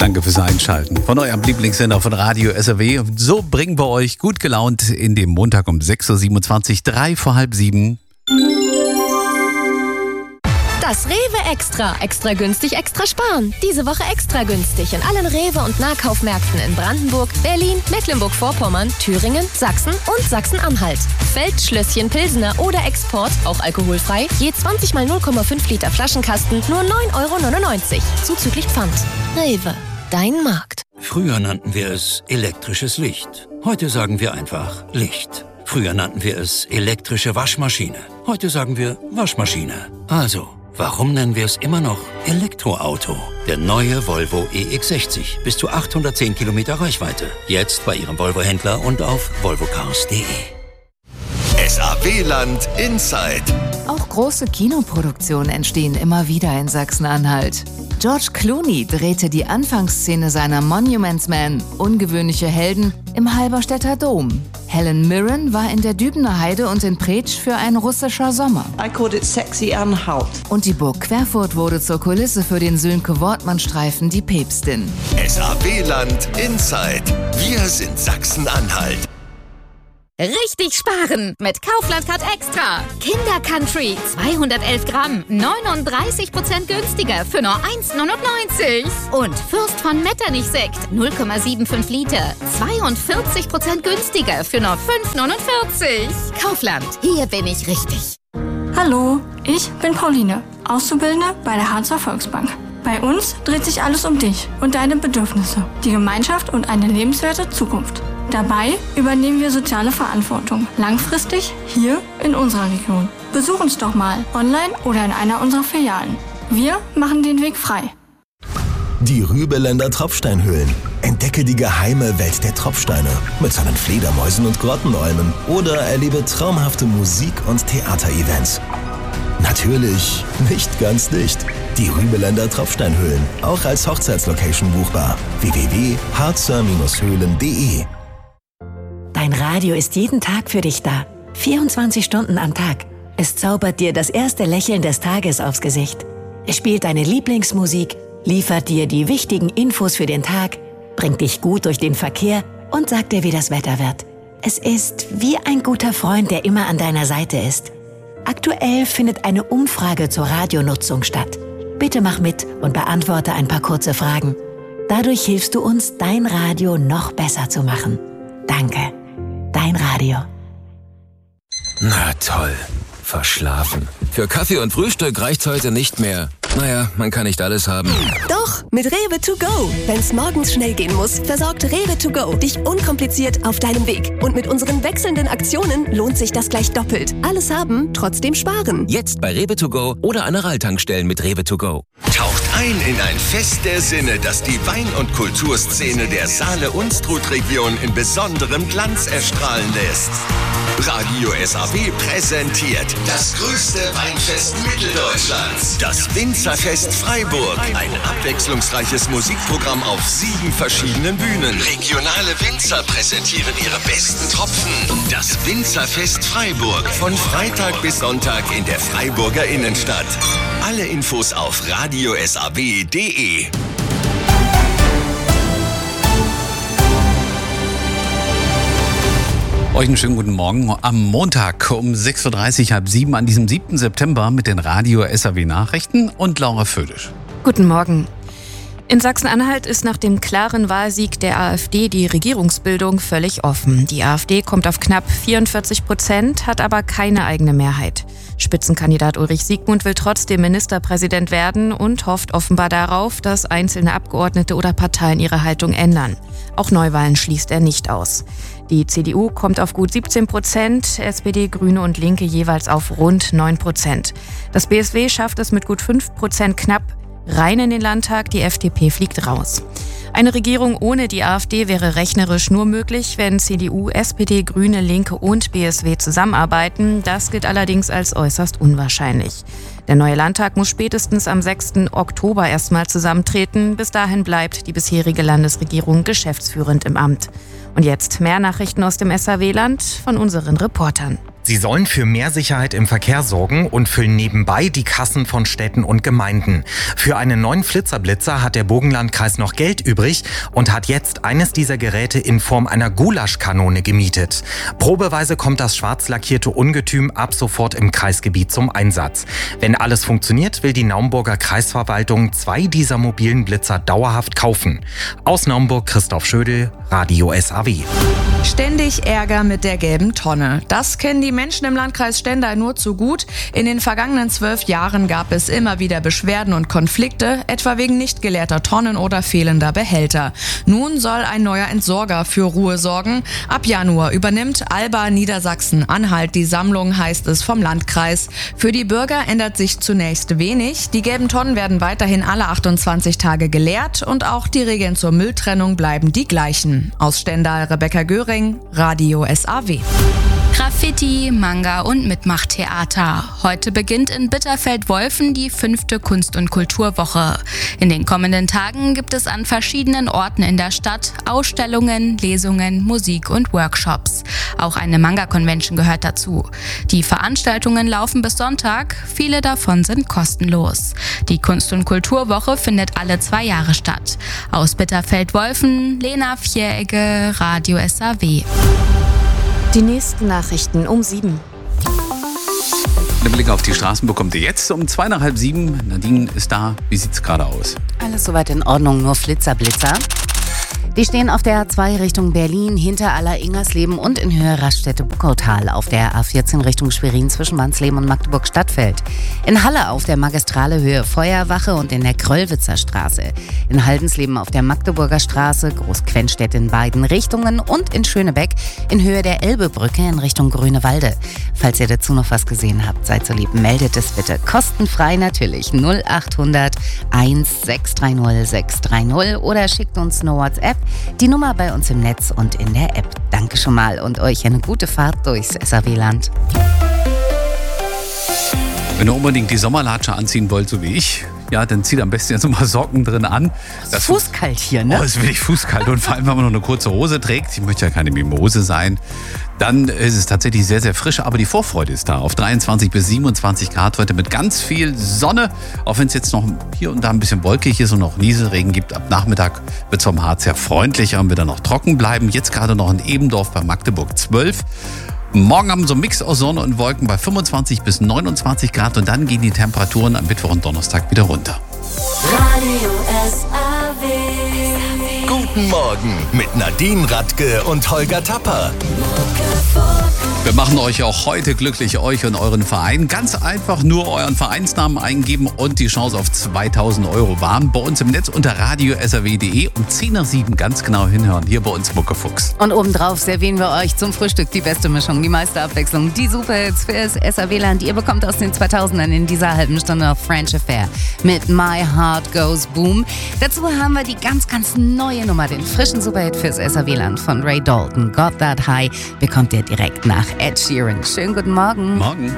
Danke fürs Einschalten von eurem Lieblingssender von Radio SAW. So bringen wir euch gut gelaunt in dem Montag um 6.27 Uhr, 6:45. Das Rewe Extra. Extra günstig, extra sparen. Diese Woche extra günstig in allen Rewe- und Nahkaufmärkten in Brandenburg, Berlin, Mecklenburg-Vorpommern, Thüringen, Sachsen und Sachsen-Anhalt. Feldschlösschen Pilsener oder Export, auch alkoholfrei, je 20 mal 0,5 Liter Flaschenkasten, nur 9,99 €, zuzüglich Pfand. Rewe, dein Markt. Früher nannten wir es elektrisches Licht. Heute sagen wir einfach Licht. Früher nannten wir es elektrische Waschmaschine. Heute sagen wir Waschmaschine. Also, warum nennen wir es immer noch Elektroauto? Der neue Volvo EX60. Bis zu 810 Kilometer Reichweite. Jetzt bei Ihrem Volvo-Händler und auf volvocars.de. SAW-Land Inside. Auch große Kinoproduktionen entstehen immer wieder in Sachsen-Anhalt. George Clooney drehte die Anfangsszene seiner Monuments Man, ungewöhnliche Helden, im Halberstädter Dom. Helen Mirren war in der Dübener Heide und in Preetsch für ein russischer Sommer. I called it Sexy Anhalt. Und die Burg Querfurt wurde zur Kulisse für den Sönke-Wortmann-Streifen Die Päpstin. SAW-Land Inside. Wir sind Sachsen-Anhalt. Richtig sparen mit Kaufland-Card Extra. Kinder-Country, 211 Gramm, 39% günstiger für nur 1,99. Und Fürst von Metternich-Sekt, 0,75 Liter, 42% günstiger für nur 5,49. Kaufland, hier bin ich richtig. Hallo, ich bin Pauline, Auszubildende bei der Harzer Volksbank. Bei uns dreht sich alles um dich und deine Bedürfnisse, die Gemeinschaft und eine lebenswerte Zukunft. Dabei übernehmen wir soziale Verantwortung, langfristig hier in unserer Region. Besuch uns doch mal, online oder in einer unserer Filialen. Wir machen den Weg frei. Die Rübeländer Tropfsteinhöhlen. Entdecke die geheime Welt der Tropfsteine mit seinen Fledermäusen und Grottenolmen oder erlebe traumhafte Musik- und Theaterevents. Natürlich nicht ganz dicht. Die Rübeländer Tropfsteinhöhlen, auch als Hochzeitslocation buchbar. www.harzer-höhlen.de. Dein Radio ist jeden Tag für dich da. 24 Stunden am Tag. Es zaubert dir das erste Lächeln des Tages aufs Gesicht. Es spielt deine Lieblingsmusik, liefert dir die wichtigen Infos für den Tag, bringt dich gut durch den Verkehr und sagt dir, wie das Wetter wird. Es ist wie ein guter Freund, der immer an deiner Seite ist. Aktuell findet eine Umfrage zur Radionutzung statt. Bitte mach mit und beantworte ein paar kurze Fragen. Dadurch hilfst du uns, dein Radio noch besser zu machen. Danke. Dein Radio. Na toll. Verschlafen. Für Kaffee und Frühstück reicht's heute nicht mehr. Naja, man kann nicht alles haben. Doch, mit Rewe to go. Wenn's morgens schnell gehen muss, versorgt Rewe to go dich unkompliziert auf deinem Weg. Und mit unseren wechselnden Aktionen lohnt sich das gleich doppelt. Alles haben, trotzdem sparen. Jetzt bei Rewe to go oder an Aral-Tankstellen mit Rewe to go. Taucht ein in ein Fest der Sinne, das die Wein- und Kulturszene der Saale-Unstrut-Region in besonderem Glanz erstrahlen lässt. Radio SAW präsentiert das größte Weinfest Mitteldeutschlands. Das Winzerfest Freiburg. Ein abwechslungsreiches Musikprogramm auf 7 verschiedenen Bühnen. Regionale Winzer präsentieren ihre besten Tropfen. Das Winzerfest Freiburg. Von Freitag bis Sonntag in der Freiburger Innenstadt. Alle Infos auf radiosaw.de. Euch einen schönen guten Morgen am Montag um 6.30 Uhr, halb 7 an diesem 7. September mit den Radio SAW Nachrichten und Laura Födisch. Guten Morgen. In Sachsen-Anhalt ist nach dem klaren Wahlsieg der AfD die Regierungsbildung völlig offen. Die AfD kommt auf knapp 44%, hat aber keine eigene Mehrheit. Spitzenkandidat Ulrich Siegmund will trotzdem Ministerpräsident werden und hofft offenbar darauf, dass einzelne Abgeordnete oder Parteien ihre Haltung ändern. Auch Neuwahlen schließt er nicht aus. Die CDU kommt auf gut 17%, SPD, Grüne und Linke jeweils auf rund 9%. Das BSW schafft es mit gut 5% knapp rein in den Landtag, die FDP fliegt raus. Eine Regierung ohne die AfD wäre rechnerisch nur möglich, wenn CDU, SPD, Grüne, Linke und BSW zusammenarbeiten. Das gilt allerdings als äußerst unwahrscheinlich. Der neue Landtag muss spätestens am 6. Oktober erstmal zusammentreten. Bis dahin bleibt die bisherige Landesregierung geschäftsführend im Amt. Und jetzt mehr Nachrichten aus dem SAW-Land von unseren Reportern. Sie sollen für mehr Sicherheit im Verkehr sorgen und füllen nebenbei die Kassen von Städten und Gemeinden. Für einen neuen Flitzer-Blitzer hat der Burgenlandkreis noch Geld übrig und hat jetzt eines dieser Geräte in Form einer Gulaschkanone gemietet. Probeweise kommt das schwarz lackierte Ungetüm ab sofort im Kreisgebiet zum Einsatz. Wenn alles funktioniert, will die Naumburger Kreisverwaltung 2 dieser mobilen Blitzer dauerhaft kaufen. Aus Naumburg Christoph Schödel, Radio SAW. Ständig Ärger mit der gelben Tonne. Das kennen die Menschen im Landkreis Stendal nur zu gut. In den vergangenen 12 Jahren gab es immer wieder Beschwerden und Konflikte, etwa wegen nicht geleerter Tonnen oder fehlender Behälter. Nun soll ein neuer Entsorger für Ruhe sorgen. Ab Januar übernimmt Alba Niedersachsen-Anhalt die Sammlung, heißt es vom Landkreis. Für die Bürger ändert sich zunächst wenig. Die gelben Tonnen werden weiterhin alle 28 Tage geleert und auch die Regeln zur Mülltrennung bleiben die gleichen. Aus Stendal Rebecca Göring, Radio SAW. Graffiti, Manga und Mitmachtheater. Heute beginnt in Bitterfeld-Wolfen die 5. Kunst- und Kulturwoche. In den kommenden Tagen gibt es an verschiedenen Orten in der Stadt Ausstellungen, Lesungen, Musik und Workshops. Auch eine Manga-Convention gehört dazu. Die Veranstaltungen laufen bis Sonntag, viele davon sind kostenlos. Die Kunst- und Kulturwoche findet alle 2 Jahre statt. Aus Bitterfeld-Wolfen, Lena Vieregge, Radio SAW. Die nächsten Nachrichten um 7. Den Blick auf die Straßen bekommt ihr jetzt um 6:45. Nadine ist da. Wie sieht's gerade aus? Alles soweit in Ordnung, nur Flitzer-Blitzer. Die stehen auf der A2 Richtung Berlin, hinter Aller-Ingersleben und in Höhe Raststätte-Buckautal. Auf der A14 Richtung Schwerin zwischen Wansleben und Magdeburg-Stadtfeld. In Halle auf der Magistrale Höhe Feuerwache und in der Kröllwitzer Straße. In Haldensleben auf der Magdeburger Straße, Groß-Quenstedt in beiden Richtungen und in Schönebeck in Höhe der Elbebrücke in Richtung Grünewalde. Falls ihr dazu noch was gesehen habt, seid so lieb, meldet es bitte. Kostenfrei natürlich. 0800 1630 630 oder schickt uns eine WhatsApp. Die Nummer bei uns im Netz und in der App. Danke schon mal und euch eine gute Fahrt durchs SAW-Land. Wenn ihr unbedingt die Sommerlatsche anziehen wollt, so wie ich, ja, dann zieht am besten jetzt nochmal Socken drin an. Das ist fußkalt hier, ne? Oh, ist wirklich fußkalt. Und vor allem, wenn man noch eine kurze Hose trägt, ich möchte ja keine Mimose sein, dann ist es tatsächlich sehr, sehr frisch. Aber die Vorfreude ist da. Auf 23 bis 27 Grad heute mit ganz viel Sonne. Auch wenn es jetzt noch hier und da ein bisschen wolkig ist und noch Nieselregen gibt. Ab Nachmittag wird es vom Harz her freundlicher und wird dann noch trocken bleiben. Jetzt gerade noch in Ebendorf bei Magdeburg 12. Morgen haben wir so einen Mix aus Sonne und Wolken bei 25 bis 29 Grad und dann gehen die Temperaturen am Mittwoch und Donnerstag wieder runter. Radio SAW. Guten Morgen mit Nadine Radke und Holger Tapper. Wir machen euch auch heute glücklich, euch und euren Verein. Ganz einfach nur euren Vereinsnamen eingeben und die Chance auf 2.000 € wahren. Bei uns im Netz unter radiosaw.de um 6:10 ganz genau hinhören. Hier bei uns Muckefuchs. Und obendrauf servieren wir euch zum Frühstück die beste Mischung, die meiste Abwechslung, die Superhits fürs SAW-Land. Ihr bekommt aus den 2000ern in dieser halben Stunde noch French Affair mit My Heart Goes Boom. Dazu haben wir die ganz, ganz neue Nummer, den frischen Superhit fürs SAW-Land von Ray Dalton. Got That High bekommt ihr direkt nach Ed Sheeran. Schönen guten Morgen. Morgen.